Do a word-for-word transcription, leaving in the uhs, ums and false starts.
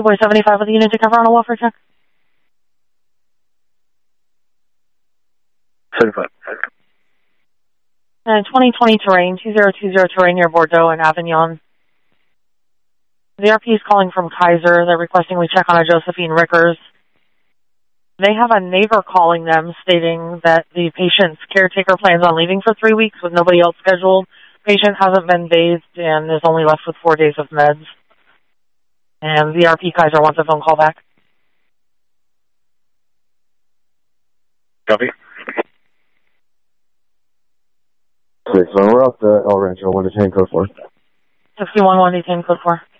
two boy seventy-five with the unit to cover on a welfare check. seventy-five. And twenty twenty terrain, two zero two zero terrain near Bordeaux and Avignon. The R P is calling from Kaiser. They're requesting we check on a Josephine Rickers. They have a neighbor calling them stating that the patient's caretaker plans on leaving for three weeks with nobody else scheduled. Patient hasn't been bathed and is only left with four days of meds. And the R P Kaiser wants a phone call back. Copy. Okay, so we're off the El Rancho, one to ten, code four. sixty-one one to ten, code four.